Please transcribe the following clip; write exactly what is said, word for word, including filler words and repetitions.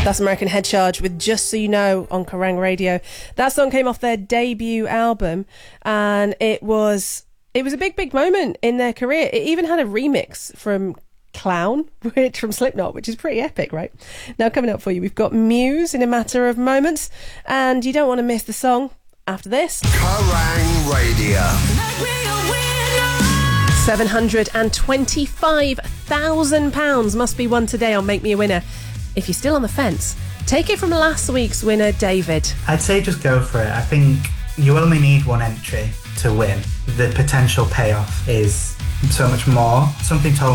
That's American Head Charge with Just So You Know on Kerrang Radio. That song came off their debut album, and it was it was a big, big moment in their career. It even had a remix from Clown, which from Slipknot, which is pretty epic, right? Now, coming up for you, we've got Muse in a matter of moments, and you don't want to miss the song after this. Kerrang Radio. seven hundred twenty-five thousand pounds must be won today on Make Me a Winner. If you're still on the fence, take it from last week's winner, David. I'd say just go for it. I think you only need one entry to win. The potential payoff is so much more. Something told